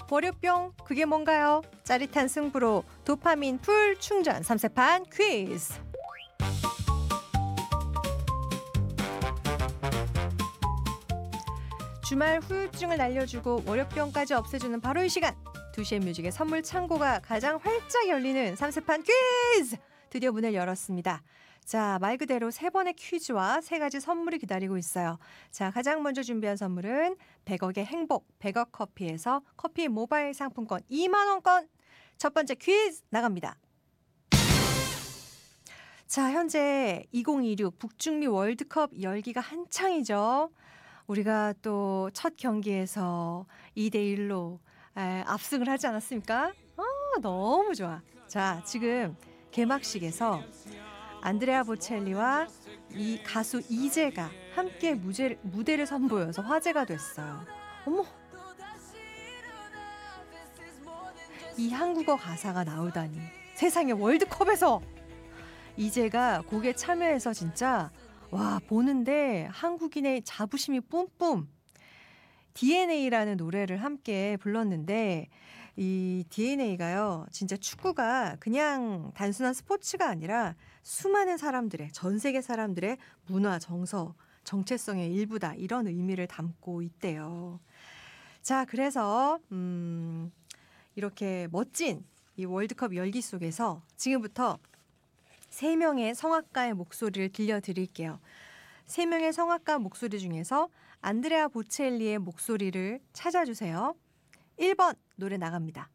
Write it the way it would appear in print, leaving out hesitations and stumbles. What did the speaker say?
월요병 그게 뭔가요? 짜릿한 승부로 도파민 풀 충전 3세판 퀴즈. 주말 후유증을 날려주고 월요병까지 없애주는 바로 이 시간. 2시의 뮤직의 선물 창고가 가장 활짝 열리는 3세판 퀴즈! 드디어 문을 열었습니다. 자, 말 그대로 3번의 퀴즈와 3가지 선물이 기다리고 있어요. 자, 가장 먼저 준비한 선물은 100억의 행복, 100억 커피에서 커피 모바일 상품권 2만원권. 첫 번째 퀴즈 나갑니다. 자, 현재 2026 북중미 월드컵 열기가 한창이죠. 우리가 또 첫 경기에서 2대1로 압승을 하지 않았습니까? 너무 좋아. 자, 지금 개막식에서 안드레아 보첼리와 이 가수 이재가 함께 무대를 선보여서 화제가 됐어요. 어머! 이 한국어 가사가 나오다니. 세상에 월드컵에서! 이재가 곡에 참여해서 진짜 와, 보는데 한국인의 자부심이 뿜뿜. DNA라는 노래를 함께 불렀는데 이 DNA가요, 진짜 축구가 그냥 단순한 스포츠가 아니라 수많은 사람들의, 전 세계 사람들의 문화, 정서, 정체성의 일부다, 이런 의미를 담고 있대요. 자, 그래서 이렇게 멋진 이 월드컵 열기 속에서 지금부터 3명의 성악가의 목소리를 들려드릴게요. 3명의 성악가 목소리 중에서 안드레아 보첼리의 목소리를 찾아주세요. 1번 노래 나갑니다.